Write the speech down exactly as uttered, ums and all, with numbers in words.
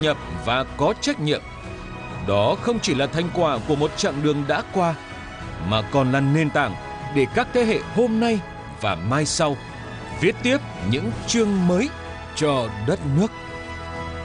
nhập và có trách nhiệm. Đó không chỉ là thành quả của một chặng đường đã qua, mà còn là nền tảng để các thế hệ hôm nay và mai sau viết tiếp những chương mới cho đất nước.